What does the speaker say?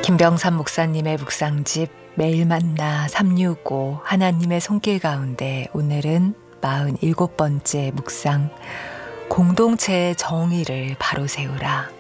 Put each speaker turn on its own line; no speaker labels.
김병삼 목사님의 묵상집 매일 만나 365 하나님의 손길 가운데 오늘은 47번째 묵상 공동체의 정의를 바로 세우라.